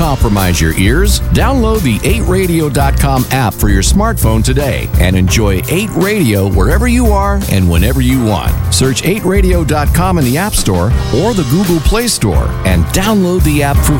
compromise your ears. Download the 8radio.com app for your smartphone today and enjoy 8 Radio wherever you are and whenever you want. Search 8radio.com in the App Store or the Google Play Store and download the app for